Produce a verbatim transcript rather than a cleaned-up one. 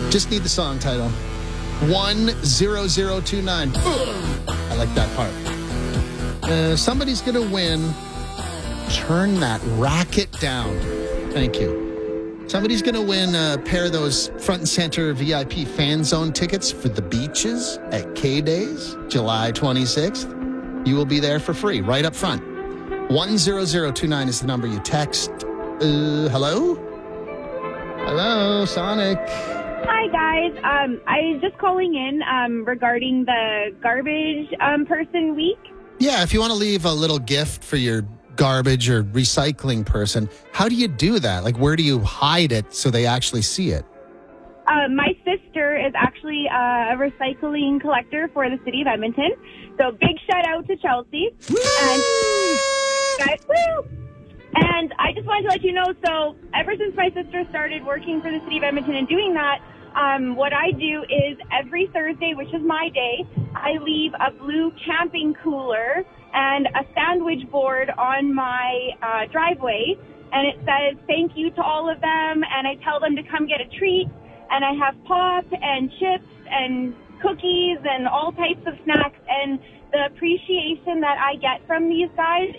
Just need the song title. one zero zero two nine. I like that part. Uh, somebody's going to win. Turn that racket down. Thank you. Somebody's going to win a pair of those front and center V I P fan zone tickets for the beaches at K-Days, July twenty-sixth. You will be there for free, right up front. one zero zero two nine is the number you text. Uh, hello? Hello, Sonic. Hi, guys. Um, I was just calling in um, regarding the garbage um, person week. Yeah, if you want to leave a little gift for your garbage or recycling person, how do you do that? Like, where do you hide it so they actually see it? Uh, my sister is actually uh, a recycling collector for the city of Edmonton. So big shout out to Chelsea. Woo! And, guys, woo! And I just wanted to let you know, so ever since my sister started working for the city of Edmonton and doing that, um, what I do is every Thursday, which is my day, I leave a blue camping cooler and a sandwich board on my uh, driveway. And it says thank you to all of them. And I tell them to come get a treat. And I have pop and chips and cookies and all types of snacks. And the appreciation that I get from these guys